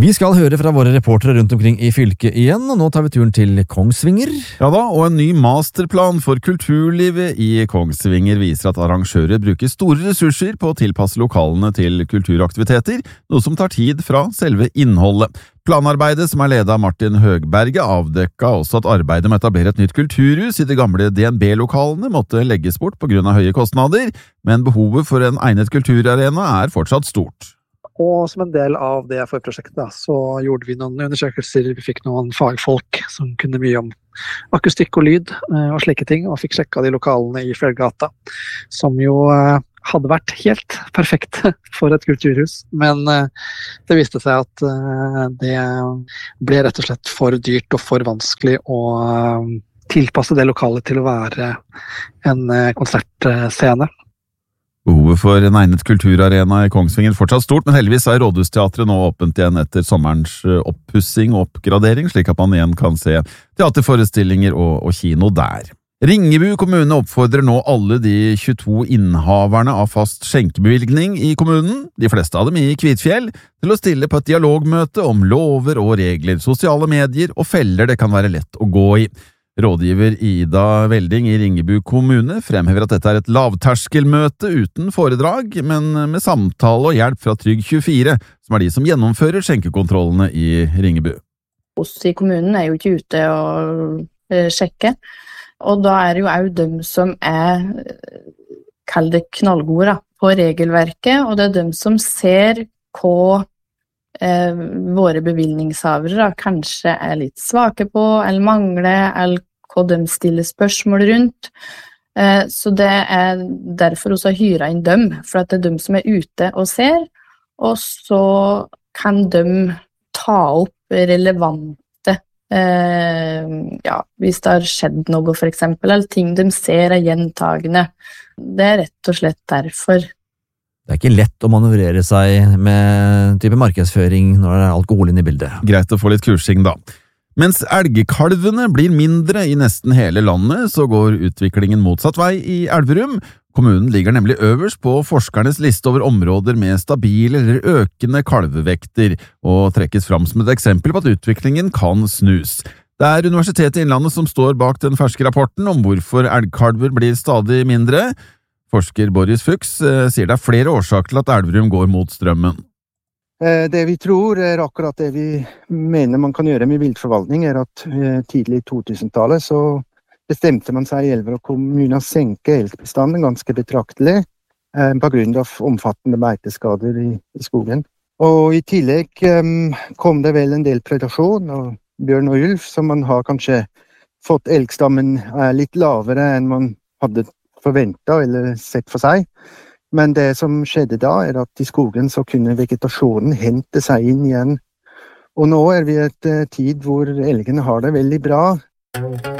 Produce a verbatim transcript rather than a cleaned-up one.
Vi skal høre fra våre reportere rundt omkring i fylket igjen, og nå tar vi turen til Kongsvinger. Ja da, og en ny masterplan for kulturlivet i Kongsvinger viser at arrangører bruker store ressurser på å tilpasse lokalene til kulturaktiviteter, noe som tar tid fra selve innholdet. Planarbeidet, som er ledet av Martin Høgberget, avdekket også at arbeidet med å etablere et nytt kulturhus i de gamle D N B-lokalene måtte legges bort på grunn av høye kostnader, men behovet for en egnet kulturarena er fortsatt stort. Og som en del av det forprosjektet da, så gjorde vi noen undersøkelser, vi fikk noen fagfolk som kunne mye om akustikk og lyd og slike ting, og fikk sjekket de lokalene i Fjellgata, som jo hadde vært helt perfekt for et kulturhus, men det viste seg at det ble rett og slett for dyrt og for vanskelig å tilpasse det lokalet til å være en konsertscene. Behovet for en egnet kulturarena i Kongsvinger er fortsatt stort, men heldigvis er Rådhusteatret nå åpent igjen etter sommerens oppussing og oppgradering, slik at man igjen kan se teaterforestillinger og, og kino der. Ringebu kommune oppfordrer nå alle de tjueto innehaverne av fast skjenkebevilgning i kommunen, de fleste av dem i Kvitfjell, til å stille på et dialogmøte om lover og regler, sosiale medier og feller det kan være lett å gå i. Rådgiver Ida Velding i Ringebu kommune fremhever at dette er et lavterskelmøte uten foredrag, men med samtale og hjelp fra Trygg tjuefire, som er de som gjennomfører skjenkekontrollene i Ringebu. Oss i kommunen er jo ikke ute og sjekke, og da er det jo også dem som er, kall det knallgode da, på regelverket, og det er dem som ser hva Eh, våre bevilgningshavere da, kanskje er litt svake på, eller mangler, eller hva de stiller spørsmål rundt. Eh, så det er derfor også hyret inn dem, for at det er dem som er ute og ser, og så kan de ta opp relevante, eh, ja, hvis det har skjedd noe for eksempel, eller ting de ser er gjentagende. Det er rett og slett derfor. Det er ikke lett å manøvrere seg med type markedsføring når det er alkohol inne i bildet. Greit å få litt kursing da. Mens elgkalvene blir mindre i nesten hele landet, så går utviklingen motsatt vei i Elverum. Kommunen ligger nemlig øverst på forskernes liste over områder med stabile eller økende kalvevekter, og trekkes fram som et eksempel på at utviklingen kan snus. Det er Universitetet i Innlandet som står bak den ferske rapporten om hvorfor elgkalver blir stadig mindre. Forsker Boris Fuchs sier det er flere årsaker til at Elverum går mot strømmen. Det vi tror er akkurat det vi mener man kan gjøre med viltforvaltning, er at tidlig i to-tusentallet så bestemte man seg i Elverum kommune å senke elgbestanden ganske betraktelig på grunn av omfattende beiteskader i, i skogen. Og i tillegg kom det vel en del predasjon av bjørn og ulv, så man har kanskje fått elgstammen litt lavere enn man hadde forventet eller sett for seg. Men det som skjedde da er at i skogen så kunne vegetasjonen hente seg inn igjen. Og nå er vi i et tid hvor elgene har det veldig bra.